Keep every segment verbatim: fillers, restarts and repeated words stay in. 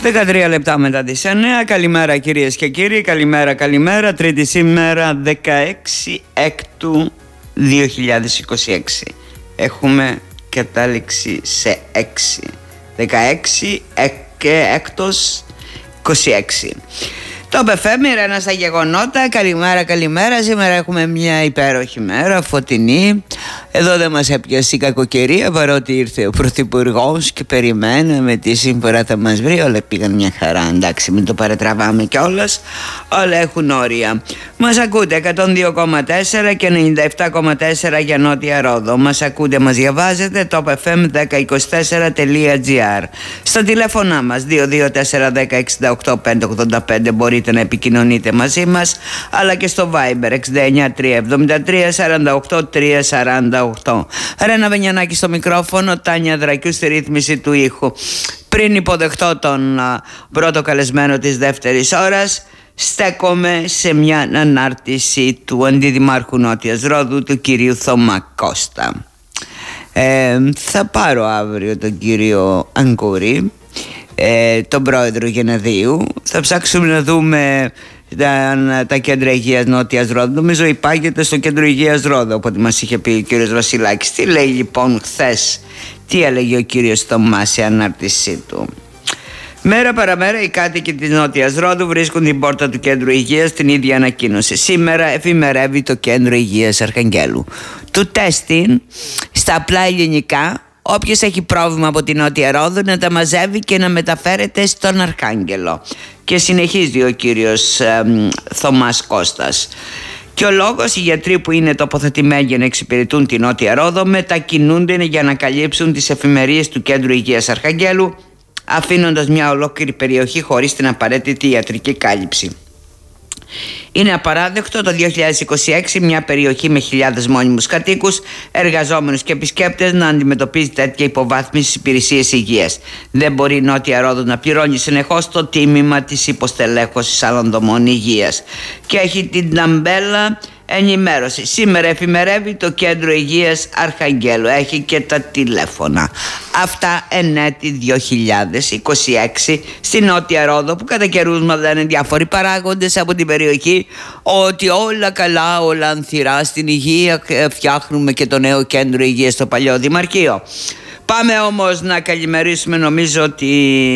δεκατρία λεπτά μετά τις εννέα. Καλημέρα κυρίες και κύριοι, καλημέρα, καλημέρα. Τρίτη σήμερα δεκαέξι Έκτου δύο χιλιάδες είκοσι έξι. Έχουμε κατάληξη σε έξι. δεκαέξι και έκτος είκοσι έξι. Το Μπεφέμ, Ιρένα στα γεγονότα. Καλημέρα, καλημέρα. Σήμερα έχουμε μια υπέροχη μέρα, φωτεινή. Εδώ δεν μας έπιασε η κακοκαιρία, παρότι ήρθε ο Πρωθυπουργός και περιμέναμε τι σύμφωνα θα μας βρει. Όλα πήγαν μια χαρά, εντάξει, μην το παρατραβάμε κιόλας. Όλα έχουν όρια. Μας ακούτε εκατόν δύο κόμμα τέσσερα και ενενήντα επτά κόμμα τέσσερα για Νότια Ρόδο. Μας ακούτε, μας διαβάζετε το πεφέμ δέκα είκοσι τέσσερα τελεία τζι άρ. Στα τηλέφωνά μας δύο δύο τέσσερα ένα μηδέν έξι οκτώ πέντε ογδόντα πέντε μπορείτε να επικοινωνείτε μαζί μας, αλλά και στο Viber εξήντα εννιά τρία εβδομήντα τρία σαράντα οκτώ τρία σαράντα οκτώ. Ρένα Βενιανάκη στο μικρόφωνο, Τάνια Δρακιού στη ρύθμιση του ήχου. Πριν υποδεχτώ τον α, πρώτο καλεσμένο της δεύτερης ώρας, στέκομαι σε μια ανάρτηση του Αντιδημάρχου Νότιας Ρόδου, του κυρίου Θωμά Κώστα. Ε, θα πάρω αύριο τον κύριο Αγκούρη, ε, τον πρόεδρο Γενεδίου. Θα ψάξουμε να δούμε τα, τα κέντρα υγείας Νότιας Ρόδου. Νομίζω υπάγεται στο κέντρο υγείας Ρόδου, από ό,τι μας είχε πει ο κύριος Βασιλάκης. Τι λέει λοιπόν χθες, τι έλεγε ο κύριος Θωμάς σε ανάρτησή του? Μέρα παραμέρα οι κάτοικοι της Νότιας Ρόδου βρίσκουν την πόρτα του κέντρου υγείας στην ίδια ανακοίνωση. Σήμερα εφημερεύει το κέντρο υγείας Αρχαγγέλου. Του τέστην στα απλά ελληνικά, όποιος έχει πρόβλημα από την Νότια Ρόδο να τα μαζεύει και να μεταφέρεται στον Αρχάγγελο. Και συνεχίζει ο κύριος ε, Θωμάς Κώστας. Και ο λόγος, οι γιατροί που είναι τοποθετημένοι για να εξυπηρετούν την Νότια Ρόδο μετακινούνται για να καλύψουν τις εφημερίες του κέντρου υγείας Αρχαγγέλου, αφήνοντας μια ολόκληρη περιοχή χωρίς την απαραίτητη ιατρική κάλυψη. Είναι απαράδεκτο το δύο χιλιάδες είκοσι έξι μια περιοχή με χιλιάδες μόνιμους κατοίκους, εργαζόμενους και επισκέπτες να αντιμετωπίζει τέτοια υποβάθμιση στις υπηρεσίες υγείας. Δεν μπορεί η Νότια Ρόδος να πληρώνει συνεχώς το τίμημα της υποστελέχωσης άλλων δομών υγείας. Και έχει την ταμπέλα ενημέρωση. Σήμερα εφημερεύει το κέντρο υγείας Αρχαγγέλου. Έχει και τα τηλέφωνα. Αυτά εν έτη δύο χιλιάδες είκοσι έξι στη Νότια Ρόδο, που κατά καιρούς μας λένε διάφοροι παράγοντες από την περιοχή ότι όλα καλά, όλα ανθυρά στην υγεία, φτιάχνουμε και το νέο κέντρο υγείας στο παλιό Δημαρχείο. Πάμε όμως να καλημερίσουμε, νομίζω ότι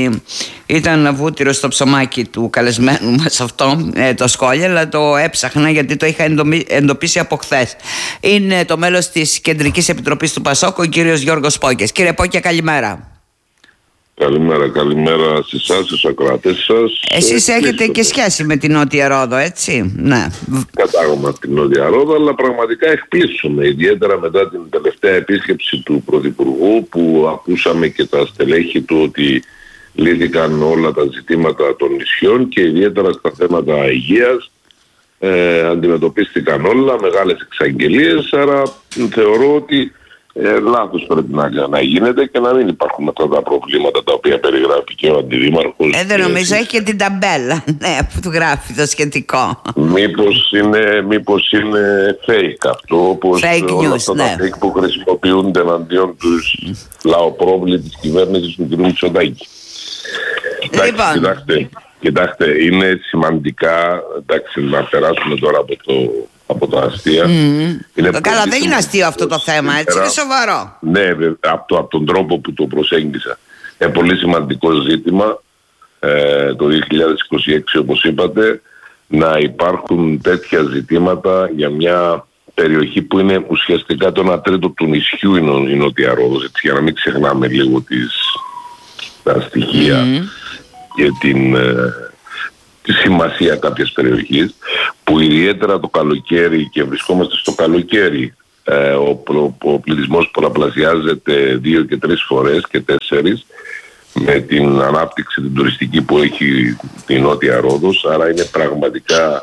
ήταν βούτυρο στο ψωμάκι του καλεσμένου μας αυτό ε, το σχόλιο, αλλά το έψαχνα γιατί το είχα εντοπίσει από χθες. Είναι το μέλος της Κεντρικής Επιτροπής του Πασόκ, ο κύριος Γιώργος Πόκιας. Κύριε Πόκια, καλημέρα. Καλημέρα, καλημέρα σε εσάς, στους ακροατές σας. Εσείς έχετε και σχέση με την Νότια Ρόδο, έτσι? Ναι. Κατάγομαι από την Νότια Ρόδο, αλλά πραγματικά εκπλήσωμε, ιδιαίτερα μετά την τελευταία επίσκεψη του Πρωθυπουργού, που ακούσαμε και τα στελέχη του ότι λύθηκαν όλα τα ζητήματα των νησιών και ιδιαίτερα στα θέματα υγείας. Ε, αντιμετωπίστηκαν όλα, μεγάλες εξαγγελίες, άρα θεωρώ ότι Ε, λάθος πρέπει να, να γίνεται και να μην υπάρχουν αυτά τα προβλήματα τα οποία περιγράφει και ο Αντιδήμαρχος. Ε, δεν νομίζω, έχει και την ταμπέλα, ναι, που του γράφει το σχετικό. Μήπως είναι, μήπως είναι fake αυτό, όπως fake όλα news, αυτά ναι. τα fake που χρησιμοποιούνται εναντίον τους λαοπρόβλη της κυβέρνησης του κ. Μητσοτάκη. Λοιπόν. Κοιτάξτε, κοιτάξτε, είναι σημαντικά, εντάξει, να περάσουμε τώρα από το... από τα αστεία. Mm. Είναι το καλά, δεν είναι αστείο αυτό το θέμα, έτσι, είναι σοβαρό. Ναι, από, το, από τον τρόπο που το προσέγγισα. Είναι πολύ σημαντικό ζήτημα ε, το δύο χιλιάδες είκοσι έξι, όπως είπατε, να υπάρχουν τέτοια ζητήματα για μια περιοχή που είναι ουσιαστικά το ένα τρίτο του νησιού η Νότια Ρόδος, έτσι, για να μην ξεχνάμε λίγο τις, τα στοιχεία mm. και την... Ε, τη σημασία κάποιες περιοχής, που ιδιαίτερα το καλοκαίρι, και βρισκόμαστε στο καλοκαίρι, ε, ο, ο, ο πληθυσμός πολλαπλασιάζεται δύο και τρεις φορές και τέσσερις με την ανάπτυξη την τουριστική που έχει η Νότια Ρόδος, άρα είναι πραγματικά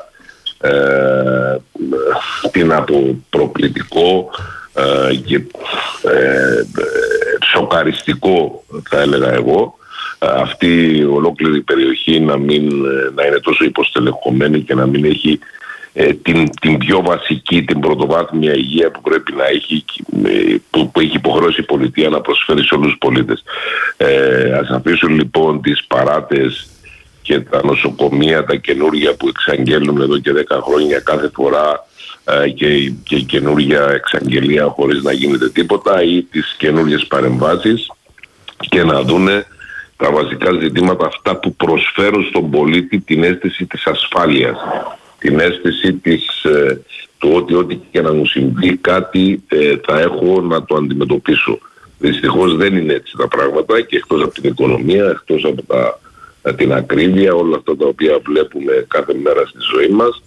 ε, τι να πω, προκλητικό ε, και ε, σοκαριστικό, θα έλεγα εγώ, αυτή η ολόκληρη περιοχή να, μην, να είναι τόσο υποστελεχωμένη και να μην έχει ε, την, την πιο βασική, την πρωτοβάθμια υγεία που πρέπει να έχει, που, που έχει υποχρεώσει η πολιτεία να προσφέρει σε όλους τους πολίτες. Ε, ας αφήσουν λοιπόν τις παράτες και τα νοσοκομεία, τα καινούργια που εξαγγέλνουν εδώ και δέκα χρόνια κάθε φορά, ε, και, και καινούργια εξαγγελία χωρίς να γίνεται τίποτα, ή τις καινούργιες παρεμβάσεις, και να δούνε τα βασικά ζητήματα αυτά που προσφέρουν στον πολίτη την αίσθηση της ασφάλειας, την αίσθηση της, ε, του ότι ό,τι και να μου συμβεί κάτι ε, θα έχω να το αντιμετωπίσω. Δυστυχώς δεν είναι έτσι τα πράγματα, και εκτός από την οικονομία, εκτός από τα, την ακρίβεια, όλα αυτά τα οποία βλέπουμε κάθε μέρα στη ζωή μας,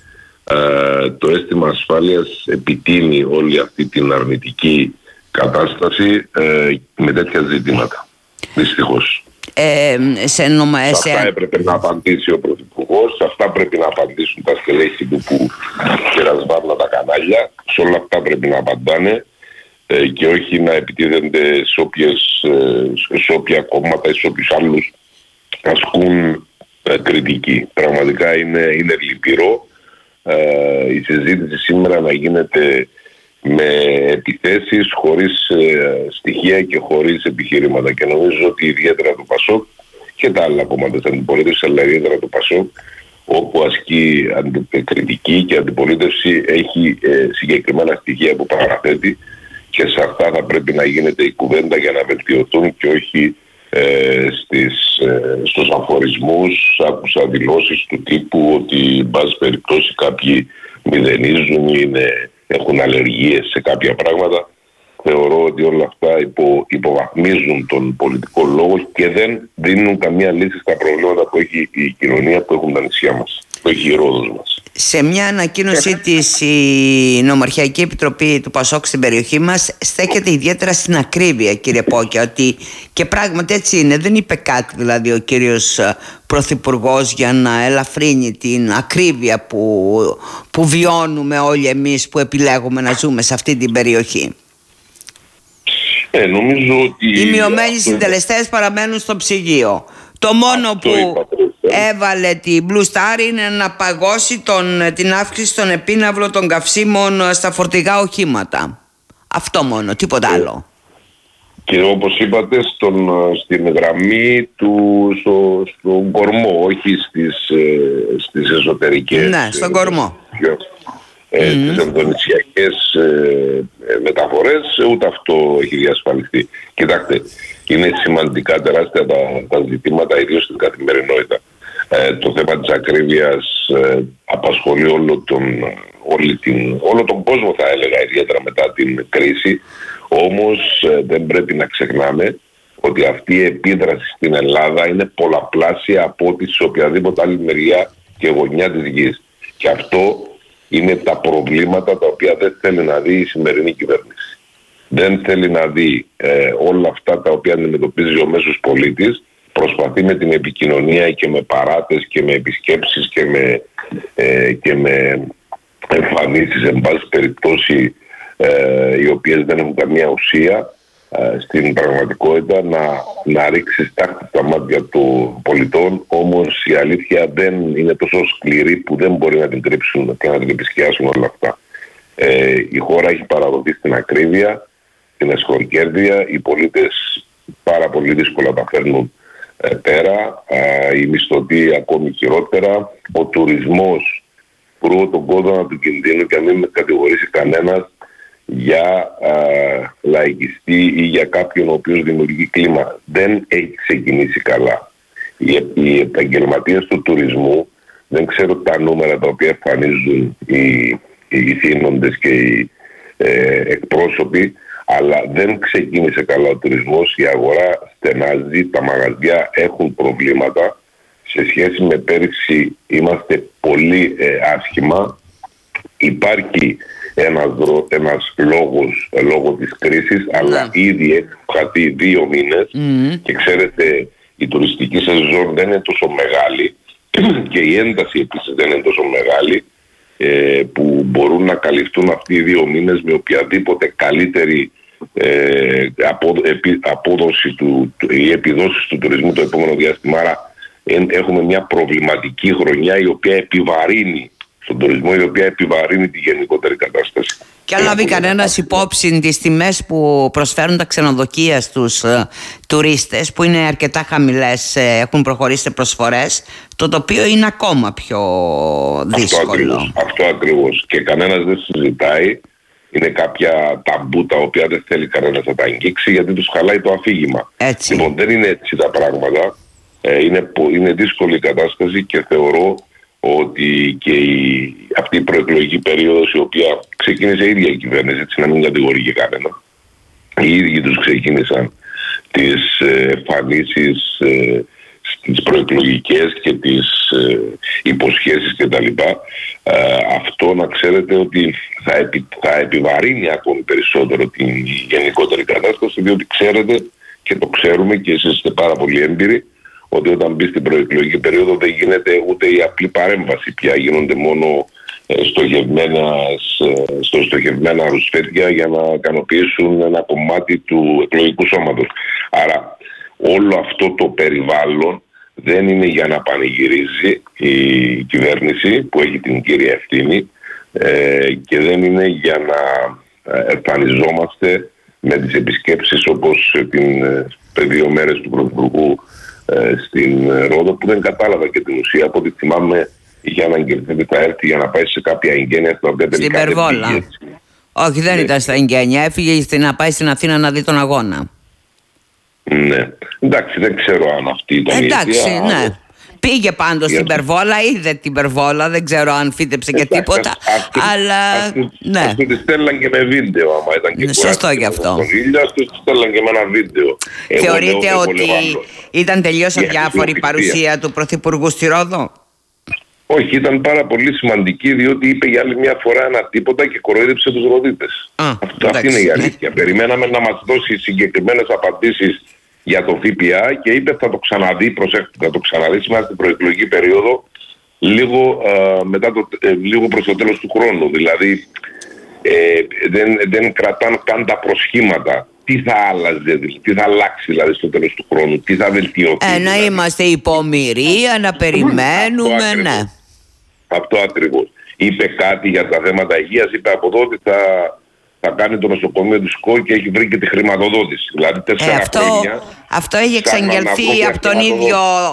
ε, το αίσθημα ασφάλειας επιτείνει όλη αυτή την αρνητική κατάσταση ε, με τέτοια ζητήματα. Δυστυχώς. Ε, σε νομα... σε αυτά έπρεπε να απαντήσει ο Πρωθυπουργός, σε αυτά πρέπει να απαντήσουν τα στελέχη του που κερασβάρνουν τα κανάλια, σε όλα αυτά πρέπει να απαντάνε, ε, και όχι να επιτίθενται σε, όποιες, ε, σε όποια κόμματα ή σε όποιους άλλους ασκούν ε, κριτική. Πραγματικά είναι, είναι λυπηρό ε, η συζήτηση σήμερα να γίνεται με επιθέσεις χωρίς ε, στοιχεία και χωρίς επιχειρήματα, και νομίζω ότι ιδιαίτερα το ΠΑΣΟΚ και τα άλλα κόμματα της αντιπολίτευσης, αλλά ιδιαίτερα το ΠΑΣΟΚ, όπου ασκεί κριτική και αντιπολίτευση, έχει ε, συγκεκριμένα στοιχεία που παραθέτει, και σε αυτά θα πρέπει να γίνεται η κουβέντα για να βελτιωθούν, και όχι ε, στις, ε, στους αφορισμούς. Άκουσα δηλώσεις του τύπου ότι εν πάση περιπτώσει κάποιοι μηδενίζουν ή είναι, έχουν αλλεργίες σε κάποια πράγματα. Θεωρώ ότι όλα αυτά υπο, υποβαθμίζουν τον πολιτικό λόγο και δεν δίνουν καμία λύση στα προβλήματα που έχει η κοινωνία, που έχουν τα νησιά μας, που έχει η Ρόδος μας. Σε μια ανακοίνωσή της η Νομαρχιακή Επιτροπή του ΠΑΣΟΚ στην περιοχή μας στέκεται ιδιαίτερα στην ακρίβεια, κύριε Πόκια, ότι και πράγματι έτσι είναι. Δεν είπε κάτι δηλαδή ο κύριος Πρωθυπουργός για να ελαφρύνει την ακρίβεια που, που βιώνουμε όλοι εμείς που επιλέγουμε να ζούμε σε αυτή την περιοχή. Ε, νομίζω ότι οι μειωμένοι συντελεστές παραμένουν στο ψυγείο. Το μόνο αυτό που είπα, έβαλε την Blue Star είναι να παγώσει τον, την αύξηση των επίναυλων των καυσίμων στα φορτηγά οχήματα. Αυτό μόνο, τίποτα άλλο. Και όπως είπατε, στον, στην γραμμή του, στο, στον κορμό, όχι στις, στις εσωτερικές. Ναι, στον κορμό. Ε, mm. τις ενδονησιακές ε, ε, μεταφορές, ούτε αυτό έχει διασφαλιστεί. Κοιτάξτε, είναι σημαντικά τεράστια τα, τα ζητήματα, ιδίως στην καθημερινότητα. Ε, το θέμα της ακρίβειας ε, απασχολεί όλο τον, όλη την, όλο τον κόσμο, θα έλεγα, ιδιαίτερα μετά την κρίση. Όμως ε, δεν πρέπει να ξεχνάμε ότι αυτή η επίδραση στην Ελλάδα είναι πολλαπλάσια από ό,τι σε οποιαδήποτε άλλη μεριά και γωνιά της γης. Και αυτό είναι τα προβλήματα τα οποία δεν θέλει να δει η σημερινή κυβέρνηση. Δεν θέλει να δει ε, όλα αυτά τα οποία αντιμετωπίζει ο μέσος πολίτης. Προσπαθεί με την επικοινωνία και με παράτες και με επισκέψεις και με, ε, και με εμφανίσεις, εν πάση περιπτώσει, ε, οι οποίες δεν έχουν καμία ουσία, ε, στην πραγματικότητα να, να ρίξει στάχτη στα μάτια των πολιτών. Όμως η αλήθεια δεν είναι τόσο σκληρή που δεν μπορεί να την κρύψουν και να την επισκιάσουν όλα αυτά. Ε, η χώρα έχει παραδοθεί στην ακρίβεια, στην εσχολικέρδεια. Οι πολίτες πάρα πολύ δύσκολα τα φέρνουν ε, πέρα. Ε, οι μισθωτοί ακόμη χειρότερα. Ο τουρισμός προύω τον κόδωνα του κινδύνου, και αν μην με κατηγορήσει κανένας για α, λαϊκιστή ή για κάποιον ο οποίος δημιουργεί κλίμα. Δεν έχει ξεκινήσει καλά. Οι, οι επαγγελματίες του τουρισμού, δεν ξέρω τα νούμερα τα οποία εμφανίζουν οι, οι θύνοντες και οι ε, εκπρόσωποι, αλλά δεν ξεκίνησε καλά ο τουρισμός. Η αγορά στενάζει, τα μαγαζιά έχουν προβλήματα. Σε σχέση με πέρυσι είμαστε πολύ ε, άσχημα. Υπάρχει ένας, ένας λόγος λόγω της κρίσης, αλλά ναι, ήδη έχει χαθεί δύο μήνες mm. και ξέρετε η τουριστική σεζόν δεν είναι τόσο μεγάλη και η ένταση επίσης δεν είναι τόσο μεγάλη, ε, που μπορούν να καλυφθούν αυτοί οι δύο μήνες με οποιαδήποτε καλύτερη ε, απόδοση του, ή επιδόσεις του τουρισμού το επόμενο διάστημα. Άρα έχουμε μια προβληματική χρονιά η οποία επιβαρύνει στον τουρισμό, η οποία επιβαρύνει τη γενικότερη κατάσταση. Και αν λάβει κανένας υπόψη τις τιμές που προσφέρουν τα ξενοδοχεία στους ε, τουρίστες, που είναι αρκετά χαμηλές, ε, έχουν προχωρήσει σε προσφορές, το τοπίο είναι ακόμα πιο δύσκολο. Αυτό ακριβώς, αυτό ακριβώς. Και κανένας δεν συζητάει. Είναι κάποια ταμπού τα οποία δεν θέλει κανένας να τα αγγίξει, γιατί τους χαλάει το αφήγημα. Έτσι. Λοιπόν, δεν είναι έτσι τα πράγματα. Ε, είναι, είναι δύσκολη η κατάσταση και θεωρώ ότι και η, αυτή η προεκλογική περίοδος, η οποία ξεκίνησε η ίδια η κυβέρνηση, έτσι να μην κατηγορεί και κανένα, οι ίδιοι τους ξεκίνησαν τις εμφανίσεις ε, στις προεκλογικές και τις ε, υποσχέσεις κτλ. Ε, αυτό να ξέρετε ότι θα, επι, θα επιβαρύνει ακόμη περισσότερο την γενικότερη κατάσταση, διότι ξέρετε και το ξέρουμε και εσείς είστε πάρα πολύ έμπειροι, ότι όταν μπει στην προεκλογική περίοδο δεν γίνεται ούτε η απλή παρέμβαση πια, γίνονται μόνο ε, στοχευμένα, ε, στο στοχευμένα ρουσφέτια για να ικανοποιήσουν ένα κομμάτι του εκλογικού σώματος. Άρα όλο αυτό το περιβάλλον δεν είναι για να πανηγυρίζει η κυβέρνηση που έχει την κύρια ευθύνη ε, και δεν είναι για να εμφανιζόμαστε με τις επισκέψεις όπως την ε, δύο μέρες του Πρωθυπουργού ε, στην Ρόδο, που δεν κατάλαβα και την ουσία. Από ό,τι θυμάμαι είχε αναγγελθεί ότι θα έρθει για να πάει σε κάποια εγγένεια στα οποία στην Περβόλα. Όχι, δεν ναι. ήταν στα εγγένεια, έφυγε να πάει στην Αθήνα να δει τον αγώνα. Ναι, εντάξει, δεν ξέρω αν αυτή ήταν εντάξει, η αιτία. Ναι. Πήγε πάντως στην Περβόλα, είδε την Περβόλα, δεν ξέρω αν φύτεψε και εντάξει, τίποτα. Αυτή, αλλά αυτή, ναι. Αυτή τη στέλναν και με βίντεο, άμα ήταν και σωστό γι' αυτό. Τον ήλιο, αυτή τη στέλναν και με ένα βίντεο. Θεωρείτε εγώ, ότι εγώ ήταν τελείως αδιάφορη η παρουσία του Πρωθυπουργού στη Ρόδο? Όχι, ήταν πάρα πολύ σημαντική, διότι είπε για άλλη μια φορά ένα τίποτα και κοροϊδέψε τους Ροδίτες. Αυτό, αυτή είναι η αλήθεια. Περιμέναμε να μας δώσει συγκεκριμένες απαντήσεις για το ΦΠΑ και είπε θα το ξαναδεί, προσέχτε, θα το ξαναδεί σήμερα στην προεκλογική περίοδο, λίγο, ε, μετά το, ε, λίγο προς το τέλος του χρόνου. Δηλαδή ε, δεν, δεν κρατάνε καν τα προσχήματα. Τι θα άλλαζε, τι θα αλλάξει δηλαδή στο τέλος του χρόνου, τι θα βελτιωθεί. Ε, να δηλαδή. Είμαστε υπομοιρία, να περιμένουμε, αυτό ναι. Αυτό ακριβώς. Είπε κάτι για τα θέματα υγείας, είπε από εδώ ότι θα... θα κάνει το νοσοκομείο του ΣΚΟ και έχει βρει και τη χρηματοδότηση. Δηλαδή τέσσερα ε, αυτό, χρόνια. Αυτό έχει εξαγγελθεί από τον ίδιο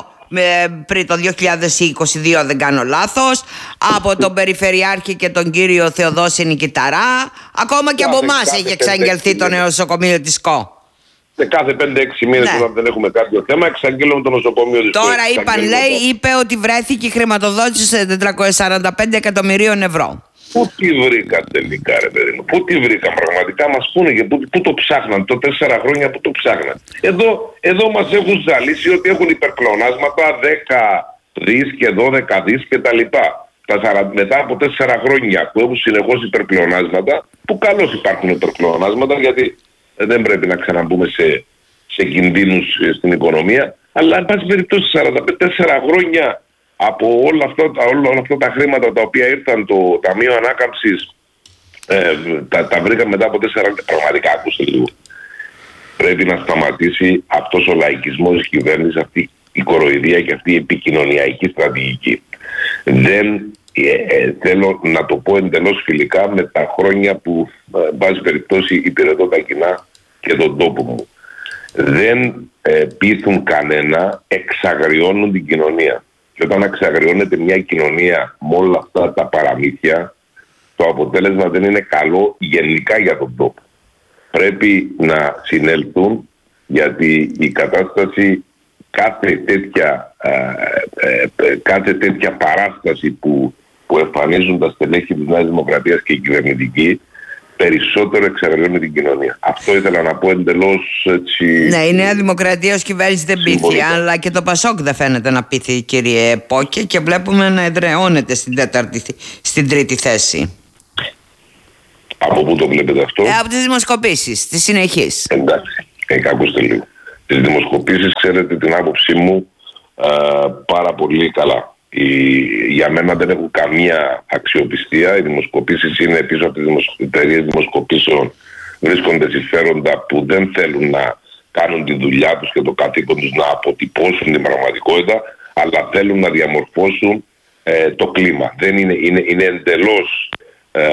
ε, πριν το δύο χιλιάδες είκοσι δύο, δεν κάνω λάθος, από τον Περιφερειάρχη και τον κύριο Θεοδόση Νικηταρά. Ακόμα και από εμάς έχει εξαγγελθεί το νοσοκομείο της ΣΚΟ. Σε κάθε πέντε έξι μήνες ναι. όταν δεν έχουμε κάποιο θέμα, εξαγγέλνουμε το νοσοκομείο της ΣΚΟ. Τώρα είπαν, λέει, είπε ότι βρέθηκε η χρηματοδότηση σε τετρακόσια σαράντα πέντε εκατομμυρίων ευρώ. Πού τη βρήκα τελικά, ρε παιδί μου, πού τη βρήκα πραγματικά, μας πούνε και πού, πού το ψάχναν, το τέσσερα χρόνια που το ψάχναν. Εδώ, εδώ μας έχουν ζαλίσει ότι έχουν υπερπλεονάσματα δέκα δις και δώδεκα δις και τα λοιπά. Τα, μετά από τέσσερα χρόνια που έχουν συνεχώς υπερπλεονάσματα, που καλώς υπάρχουν υπερπλεονάσματα, γιατί δεν πρέπει να ξαναμπούμε σε, σε κινδύνους στην οικονομία, αλλά εν πάση περιπτώσει σαράντα πέντε τέσσερα χρόνια από όλα αυτά, όλα αυτά τα χρήματα τα οποία ήρθαν το Ταμείο Ανάκαμψης, ε, τα, τα βρήκαμε μετά από τέσσερα χρόνια. Πραγματικά άκουσε λίγο. Πρέπει να σταματήσει αυτός ο λαϊκισμός της κυβέρνησης, αυτή η κοροϊδία και αυτή η επικοινωνιακή στρατηγική. Δεν ε, ε, θέλω να το πω εντελώς φιλικά, με τα χρόνια που ε, βάζει περιπτώσει υπηρετώ τα κοινά και τον τόπο μου. Δεν ε, πείθουν κανένα, εξαγριώνουν την κοινωνία. Και όταν εξαγριώνεται μια κοινωνία με όλα αυτά τα παραμύθια, το αποτέλεσμα δεν είναι καλό γενικά για τον τόπο. Πρέπει να συνέλθουν, γιατί η κατάσταση, κάθε τέτοια, ε, ε, ε, κάθε τέτοια παράσταση που, που εμφανίζουν τα στελέχη της Νέας Δημοκρατίας και η κυβερνητική, περισσότερο εξαγριώνει την κοινωνία. Αυτό ήθελα να πω εντελώς έτσι. Ναι, η Νέα Δημοκρατία ως κυβέρνηση δεν πείθει, αλλά και το Πασόκ δεν φαίνεται να πείθει, κύριε Πόκε, και βλέπουμε να εδραιώνεται στην, τέταρτη, στην τρίτη θέση. Από πού το βλέπετε αυτό? Ε, από τις δημοσκοπήσεις, τις συνεχείς. Εντάξει, ε, ακούστε λίγο. Τις δημοσκοπήσεις, ξέρετε την άποψή μου ε, πάρα πολύ καλά. Οι, για μένα δεν έχουν καμία αξιοπιστία. Οι δημοσκοπήσεις είναι πίσω από τις εταιρείες δημοσκοπήσεων. Βρίσκονται συμφέροντα που δεν θέλουν να κάνουν τη δουλειά τους και το καθήκον τους να αποτυπώσουν την πραγματικότητα, αλλά θέλουν να διαμορφώσουν ε, το κλίμα. Δεν είναι, είναι, είναι εντελώς ε,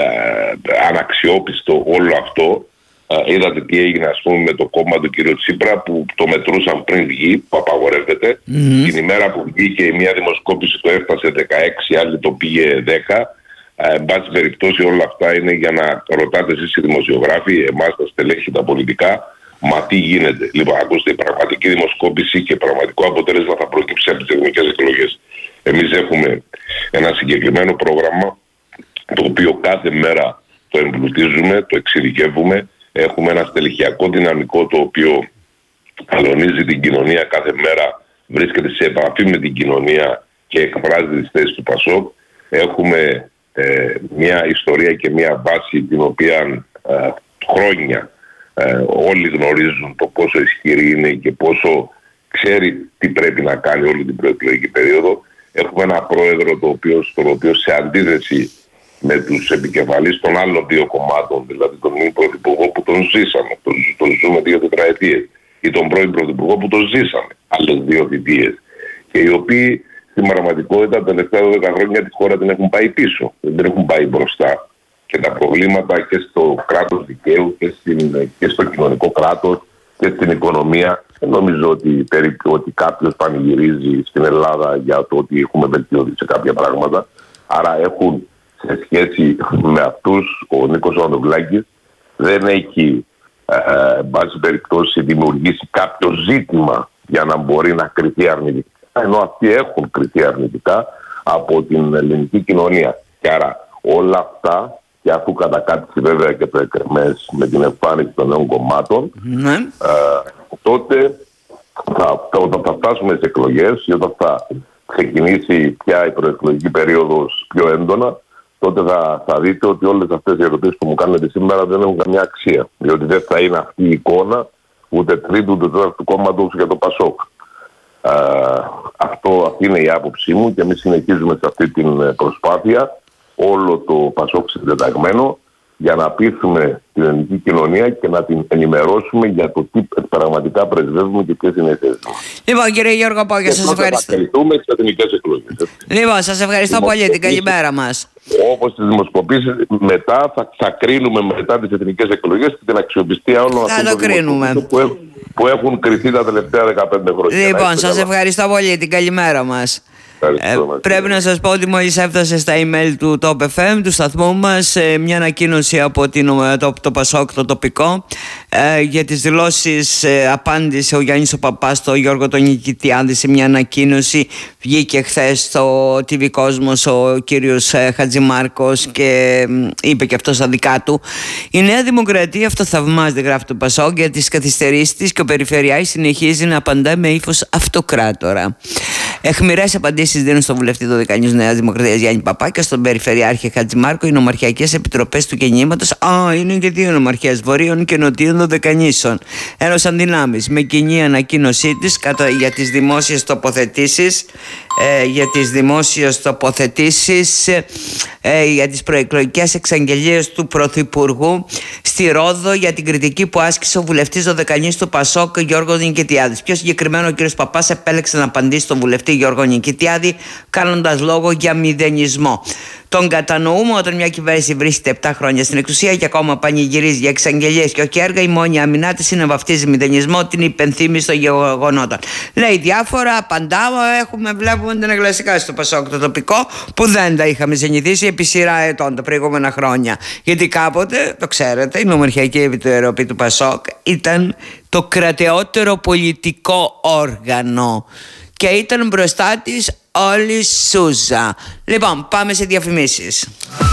αναξιόπιστο όλο αυτό. Ε, είδατε τι έγινε, ας πούμε, με το κόμμα του κ. Τσίπρα, που το μετρούσαν πριν βγει, που απαγορεύεται. Mm-hmm. Την ημέρα που βγήκε η μία δημοσκόπηση το έφτασε δεκαέξι, άλλη το πήγε δέκα. Ε, εν πάση περιπτώσει, όλα αυτά είναι για να ρωτάτε εσείς οι δημοσιογράφοι, εμάς τα στελέχη, τα πολιτικά, μα τι γίνεται. Λοιπόν, ακούστε, η πραγματική δημοσκόπηση και πραγματικό αποτέλεσμα θα προκύψει από τις εθνικές εκλογές. Εμείς έχουμε ένα συγκεκριμένο πρόγραμμα, το οποίο κάθε μέρα το εμπλουτίζουμε, το εξειδικεύουμε. Έχουμε ένα στελεχειακό δυναμικό, το οποίο αλωνίζει την κοινωνία κάθε μέρα, βρίσκεται σε επαφή με την κοινωνία και εκφράζει τις θέσεις του ΠΑΣΟΚ. Έχουμε ε, μια ιστορία και μια βάση την οποία ε, χρόνια ε, όλοι γνωρίζουν το πόσο ισχυρή είναι και πόσο ξέρει τι πρέπει να κάνει όλη την προεκλογική περίοδο. Έχουμε ένα πρόεδρο το οποίο, στο οποίο σε αντίθεση με τους επικεφαλείς των άλλων δύο κομμάτων, δηλαδή τον νυν πρωθυπουργό που τον ζήσαμε, τον, τον ζούμε δύο τετραετίες, ή τον πρώην πρωθυπουργό που τον ζήσαμε άλλες δύο θητείες, και οι οποίοι στην πραγματικότητα τα τελευταία δώδεκα χρόνια τη χώρα την έχουν πάει πίσω, δεν την έχουν πάει μπροστά, και τα προβλήματα και στο κράτος δικαίου και, στην, και στο κοινωνικό κράτος και στην οικονομία. Δεν νομίζω ότι, ότι κάποιος πανηγυρίζει στην Ελλάδα για το ότι έχουμε βελτιωθεί σε κάποια πράγματα. Άρα έχουν, σε σχέση με αυτούς, ο Νίκος Ανδρουλάκης δεν έχει ε, εν πάση περιπτώσει δημιουργήσει κάποιο ζήτημα για να μπορεί να κριθεί αρνητικά, ενώ αυτοί έχουν κριθεί αρνητικά από την ελληνική κοινωνία. Και άρα όλα αυτά, και αφού κατακάτησε βέβαια και το ΕΚΡΕΜΕΣ με την εμφάνιση των νέων κομμάτων, mm-hmm. ε, τότε θα, όταν θα φτάσουμε στις εκλογές ή όταν θα ξεκινήσει πια η προεκλογική περίοδος πιο έντονα, τότε θα, θα δείτε ότι όλες αυτές οι ερωτήσεις που μου κάνετε σήμερα δεν έχουν καμιά αξία. Διότι δεν θα είναι αυτή η εικόνα ούτε τρίτου ούτε τέταρτου κόμματος για το ΠΑΣΟΚ. Ε, αυτό, αυτή είναι η άποψή μου και εμείς συνεχίζουμε σε αυτή την προσπάθεια, όλο το ΠΑΣΟΚ συντεταγμένο, για να πείσουμε την ελληνική κοινωνία και να την ενημερώσουμε για το τι πραγματικά πρεσβεύουμε και ποιες είναι οι θέσεις μας. Λοιπόν, κύριε Γιώργο Πόγια, σας ευχαριστώ. Θα στις εθνικές εκλογές. Λοιπόν, σας ευχαριστώ πολύ. Την καλημέρα μας. Όπως τις δημοσκοπήσεις, μετά θα, θα κρίνουμε μετά τις εθνικές εκλογές και την αξιοπιστία όλων αυτών των δημοσκοπήσεων που έχουν, που έχουν κριθεί τα τελευταία δεκαπέντε χρόνια. Λοιπόν, σας ευχαριστώ πολύ. Την καλημέρα μας. Ε, πρέπει να σας πω ότι μόλις έφτασε στα email του Top εφ εμ, του σταθμού μας, ε, μια ανακοίνωση από την, το, το ΠΑΣΟΚ, το τοπικό, ε, για τις δηλώσεις. Ε, απάντησε ο Γιάννης ο Παπάς στο Γιώργο τον Νικητιάδη σε μια ανακοίνωση. Βγήκε χθες στο τι βι Κόσμος ο κύριος ε, Χατζημάρκος και ε, είπε και αυτό στα δικά του. Η Νέα Δημοκρατία αυτοθαυμάζεται, γράφει το ΠΑΣΟΚ, για τις καθυστερήσεις της και ο Περιφερειάρχης συνεχίζει να απαντά με ύφος αυτοκράτορα. Αιχμηρές απαντήσεις δίνουν στον βουλευτή του Δεκανιούς Νέας Δημοκρατίας Γιάννη Παπά και στον Περιφερειάρχη Χατζημάρκο οι νομαρχιακές επιτροπές του κινήματος. Α, είναι και δύο νομαρχίες, Βορείων και Νοτίων των Δεκανήσων. Ένωσαν δυνάμεις με κοινή ανακοίνωσή της για τις δημόσιες τοποθετήσεις, ε, για τις δημόσιες τοποθετήσεις ε, για τις προεκλογικές εξαγγελίες του Πρωθυπουργού στη Ρόδο για την κριτική που άσκησε ο βουλευτής του Δεκανής του ΠΑΣΟΚ Γιώργος Νικητιάδης. Πιο συγκεκριμένο, ο κ. Παπάς επέλεξε να απαντήσει στον βουλευτή Γιώργο Νικητιάδη κάνοντας λόγο για μηδενισμό. Τον κατανοούμε όταν μια κυβέρνηση βρίσκεται επτά χρόνια στην εξουσία και ακόμα πανηγυρίζει για εξαγγελίες και όχι έργα. Η μόνη αμυνά της είναι να βαφτίζει μηδενισμό την υπενθύμηση των γεγονότων. Λέει διάφορα, απαντάω. Έχουμε, βλέπουμε την εγκλασικά στο ΠΑΣΟΚ το τοπικό που δεν τα είχαμε συνηθίσει επί σειρά ετών τα προηγούμενα χρόνια. Γιατί κάποτε, το ξέρετε, η Νομαρχιακή Επιτροπή του ΠΑΣΟΚ ήταν το κρατεότερο πολιτικό όργανο και ήταν μπροστά της όλη Σούζα. Λοιπόν, πάμε σε διαφημίσεις.